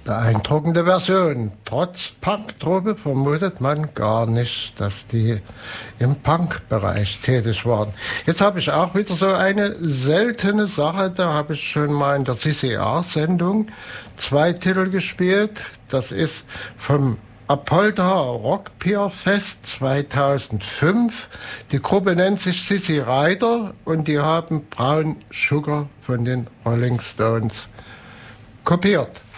Beeindruckende Version. Trotz Punktruppe vermutet man gar nicht, dass die im Punk-Bereich tätig waren. Jetzt habe ich auch wieder so eine seltene Sache. Da habe ich schon mal in der CCR-Sendung 2 Titel gespielt. Das ist vom Apolda Rockpier Fest 2005. Die Gruppe nennt sich Sissy Rider und die haben Brown Sugar von den Rolling Stones kopiert.